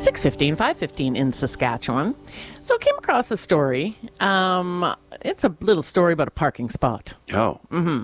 6:15, 5:15 in Saskatchewan. So I came across a story. It's a little story about a parking spot. Oh.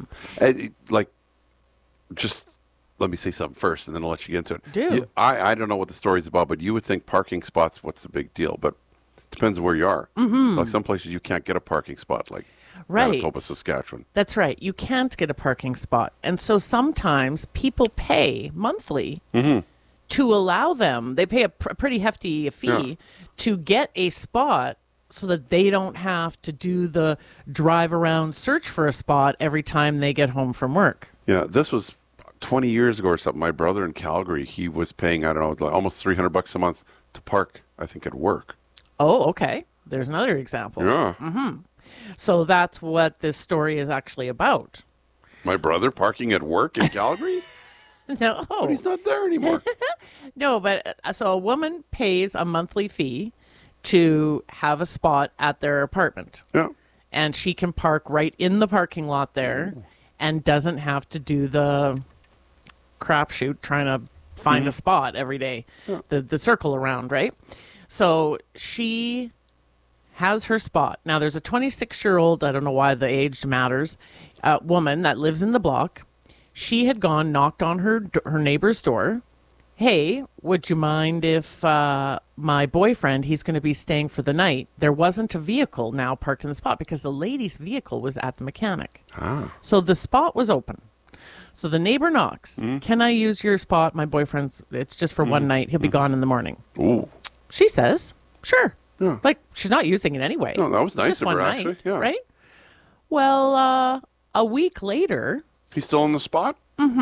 Just let me say something first, and then I'll let you get into it. Do. I don't know what the story's about, but you would think parking spots, what's the big deal? But it depends on where you are. Mm-hmm. Like some places you can't get a parking spot, like Manitoba, Saskatchewan. That's right. You can't get a parking spot. And so sometimes people pay monthly to allow them. They pay a pretty hefty fee to get a spot so that they don't have to do the drive around search for a spot every time they get home from work. Yeah, this was 20 years ago or something. My brother in Calgary, he was paying, I don't know, like almost $300 a month to park, I think, at work. Oh, okay. There's another example. Yeah. Mm-hmm. So that's what this story is actually about. My brother parking at work in Calgary? No. But he's not there anymore. No, but so a woman pays a monthly fee to have a spot at their apartment. Yeah. And she can park right in the parking lot there and doesn't have to do the crapshoot trying to find a spot every day, the circle around, right? So she has her spot. Now, there's a 26-year-old, I don't know why the age matters, woman that lives in the block. She had knocked on her neighbor's door. Hey, would you mind if my boyfriend, he's going to be staying for the night. There wasn't a vehicle now parked in the spot because the lady's vehicle was at the mechanic. So the spot was open. So the neighbor knocks. Can I use your spot? My boyfriend's, it's just for one night. He'll be gone in the morning. Ooh. She says, sure. Yeah. Like, she's not using it anyway. No, that was nice just of one her, night, actually. Yeah. Right? Well, a week later, He's still on the spot?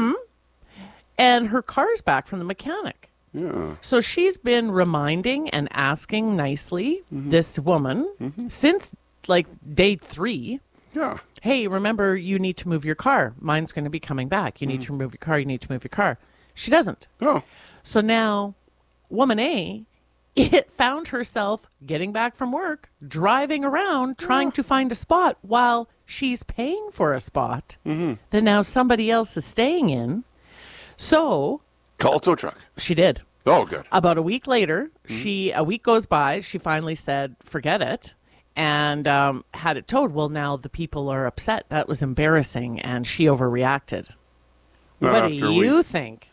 and her car's back from the mechanic. Yeah. So she's been reminding and asking nicely this woman since like day 3. Yeah. Hey, remember, you need to move your car. Mine's going to be coming back. You need to move your car. You need to move your car. She doesn't. Oh. So now, woman A, found herself getting back from work, driving around, trying to find a spot while she's paying for a spot that now somebody else is staying in. So Call a tow truck. she did. Oh, good. About a week later, a week goes by, she finally said, forget it, and had it towed. Well, now the people are upset. That was embarrassing, and she overreacted. Not What after do a you week. think?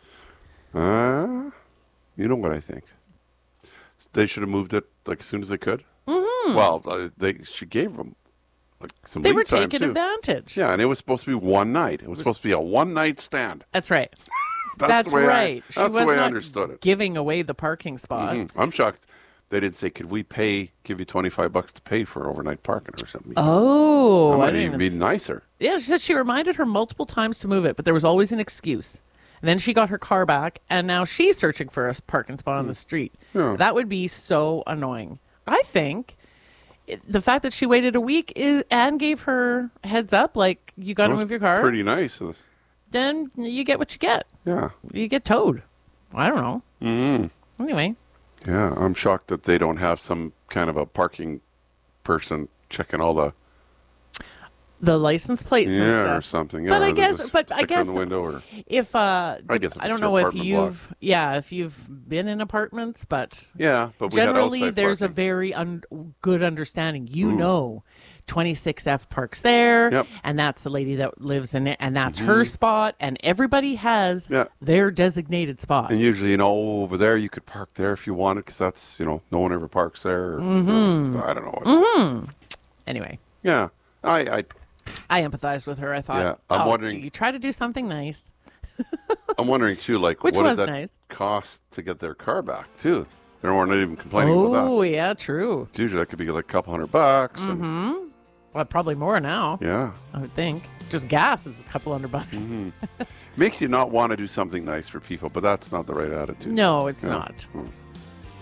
You know what I think? They should have moved it like as soon as they could. Mm-hmm. Well, she gave them like some They lead were time taking too. advantage. Yeah, and it was supposed to be one night. It was supposed to be a one-night stand. That's right. That's the way right. She that's was the way I not understood it. giving away the parking spot. I'm shocked they didn't say, "Could we give you $25 to pay for overnight parking or something?" Oh, that I might didn't even even be nicer. Yeah, she said she reminded her multiple times to move it, but there was always an excuse. And then she got her car back, and now she's searching for a parking spot on the street. Yeah. That would be so annoying. I think the fact that she waited a week and gave her a heads up, like, you got to That was move your car, Pretty nice. then you get what you get. Yeah. You get towed. I don't know. Anyway. Yeah, I'm shocked that they don't have some kind of a parking person checking all The license plates and stuff. or something. But yeah, I or guess, just but I sticker guess in the window or if guess if I it's don't your know if apartment if you've been in apartments, but yeah, but we had generally outside there's parking. a very good understanding. You know, 26F parks there, Yep. and that's the lady that lives in it, and that's her spot, and everybody has Yeah. their designated spot. And usually, over there you could park there if you wanted, because that's no one ever parks there. Or, I don't know. Anyway, Yeah, I I empathized with her. I thought, Yeah, I'm wondering- you try to do something nice. I'm wondering too, like, Which what was did that nice. cost to get their car back too? They weren't even complaining about that. Oh, yeah, true. Usually that could be like a couple $100. And, Well, probably more now. yeah, I would think. Just gas is a couple $100. makes you not want to do something nice for people, but that's not the right attitude. No, it's Yeah. not.